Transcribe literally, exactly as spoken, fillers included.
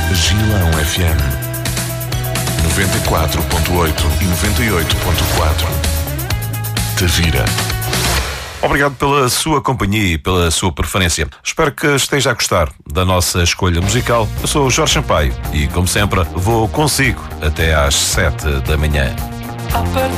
Gilão F M noventa e quatro ponto oito e noventa e oito ponto quatro. Tavira. Obrigado pela sua companhia e pela sua preferência. Espero que esteja a gostar da nossa escolha musical. Eu sou o Jorge Sampaio e, como sempre, vou consigo até às sete da manhã. A